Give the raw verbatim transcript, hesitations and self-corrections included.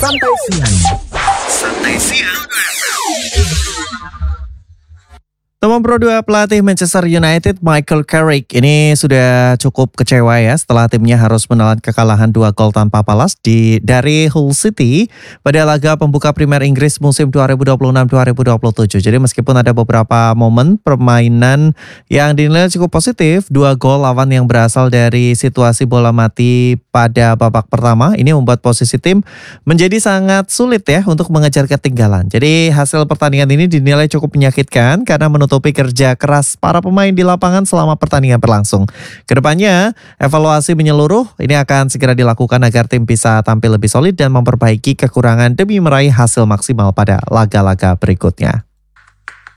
Santai Siang. Santai Siang. Nomor Pro dua pelatih Manchester United Michael Carrick ini sudah cukup kecewa ya setelah timnya harus menelan kekalahan dua gol tanpa balas di dari Hull City pada laga pembuka Premier Inggris musim dua ribu dua puluh enam dua ribu dua puluh tujuh. Jadi meskipun ada beberapa momen permainan yang dinilai cukup positif, dua gol lawan yang berasal dari situasi bola mati pada babak pertama ini membuat posisi tim menjadi sangat sulit ya untuk mengejar ketinggalan. Jadi hasil pertandingan ini dinilai cukup menyakitkan karena menutup menutupi kerja keras para pemain di lapangan selama pertandingan berlangsung. Kedepannya, evaluasi menyeluruh ini akan segera dilakukan agar tim bisa tampil lebih solid dan memperbaiki kekurangan demi meraih hasil maksimal pada laga-laga berikutnya.